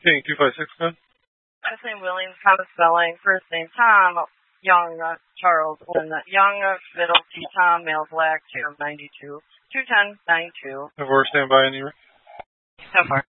King 256 code. Last name Williams, Thomas spelling. First name Tom, Young, Charles, Young, middle T, Tom, male black, 92, 210, 92. Have we stand by any? So far.